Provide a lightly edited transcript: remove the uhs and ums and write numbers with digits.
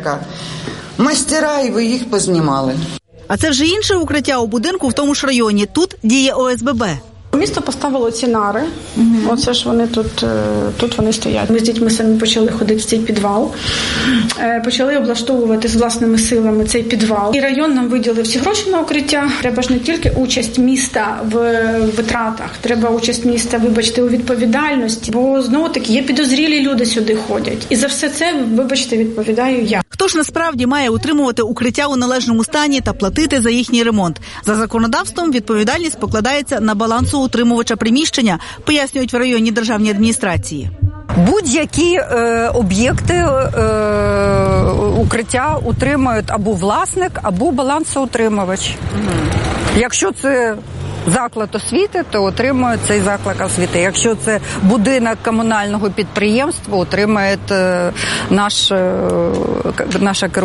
електрика, майстера, і ви їх познімали. А це вже інше укриття у будинку в тому ж районі. Тут діє ОСББ. Місто поставило ці нари. Оце ж вони тут вони стоять. Ми з дітьми самі почали ходити в цей підвал. Почали облаштовувати з власними силами цей підвал. І район нам виділив ці гроші на укриття. Треба ж не тільки участь міста в витратах, треба участь міста, вибачте, у відповідальності. Бо, знову-таки, є підозрілі люди сюди ходять. І за все це, вибачте, відповідаю я. Хто ж насправді має утримувати укриття у належному стані та платити за їхній ремонт? За законодавством відповідальність покладається на балансоутримувача приміщення, пояснюють в районній державній адміністрації. Будь-які об'єкти укриття утримують або власник, або балансоутримувач. Якщо це заклад освіти, то отримує цей заклад освіти. Якщо це будинок комунального підприємства, отримує наша керівництво.